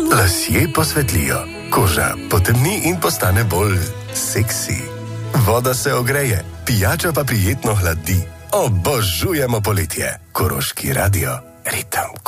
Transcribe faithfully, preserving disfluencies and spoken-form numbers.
Lasje posvetlijo, koža potemni in postane bolj seksi. Voda se ogreje, pijača pa prijetno hladi. Obožujemo poletje. Koroški radio, ritem.